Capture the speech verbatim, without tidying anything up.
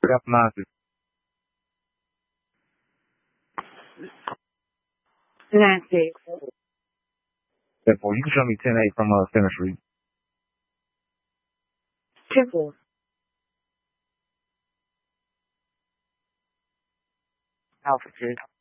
Yapmazdı. Nancy. Therefore, you can show me ten A from uh, Center Street. Triple. Altitude.